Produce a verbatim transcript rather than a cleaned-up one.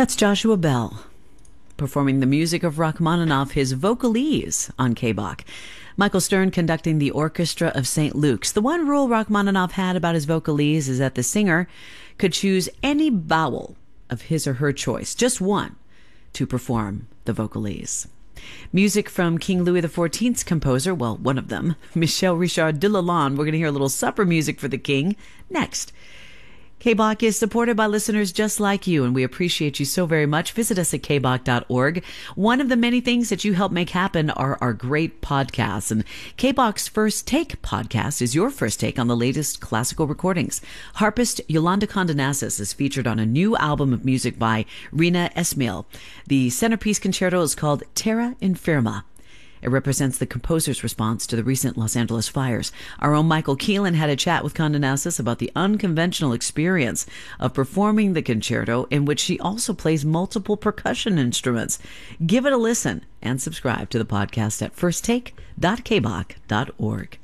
That's Joshua Bell performing the music of Rachmaninoff, his vocalese on K B O C. Michael Stern conducting the Orchestra of Saint Luke's. The one rule Rachmaninoff had about his vocalese is that the singer could choose any vowel of his or her choice, just one, to perform the vocalese. Music from King Louis the fourteenth's composer, well, one of them, Michel Richard de Lalande. We're going to hear a little supper music for the king next. K B O C is supported by listeners just like you, and we appreciate you so very much. Visit us at k b o c dot org. One of the many things that you help make happen are our great podcasts, and K B O C's First Take podcast is your first take on the latest classical recordings. Harpist Yolanda Condonassis is featured on a new album of music by Rina Esmail. The centerpiece concerto is called Terra Infirma. It represents the composer's response to the recent Los Angeles fires. Our own Michael Keelan had a chat with Condonassis about the unconventional experience of performing the concerto, in which she also plays multiple percussion instruments. Give it a listen and subscribe to the podcast at first take dot k b o c dot org.